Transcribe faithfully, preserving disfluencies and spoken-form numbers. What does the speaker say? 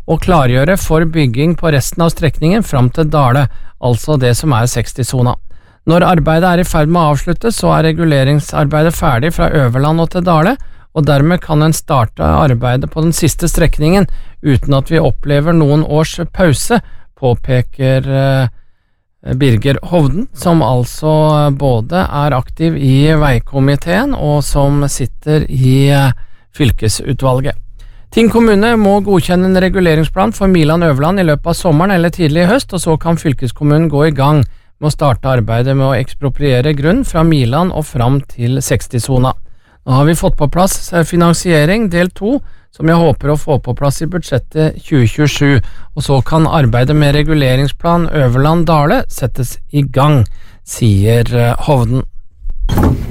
og klargjøre for bygging på resten av strekningen fram til Dale, altså det som er seksti-sona. Når arbeidet er i ferd med å avsluttes, så er reguleringsarbeidet ferdig fra Øverland og til Dale, og dermed kan en starte arbeidet på den siste strekningen uten at vi opplever noen års pause, påpeker eh, Birger Hovden, som altså både er aktiv i veikomiteen og som sitter i eh, fylkesutvalget. Tinn kommune må godkjenne en reguleringsplan for Miland-Øverland i løpet av sommeren eller tidlig i høst, og så kan fylkeskommunen gå i gang med å starte arbeidet med å ekspropriere grunn fra Miland og fram til seksti-sona. Nå har vi fått på plass finansiering del to, som jeg håper å få på plass i budsjettet tjue tjuesju, og så kan arbeidet med reguleringsplan Øverland-Dale settes i gang, sier Hovden.